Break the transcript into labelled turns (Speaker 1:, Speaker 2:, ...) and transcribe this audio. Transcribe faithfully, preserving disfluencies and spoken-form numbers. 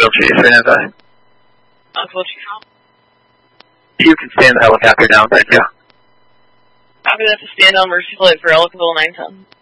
Speaker 1: Eagle Chief, stand by.
Speaker 2: Eagle Chief.
Speaker 1: You can stand the helicopter down, thank you.
Speaker 2: Copy that to stand on Mercy Flight for Ellicville nine ten.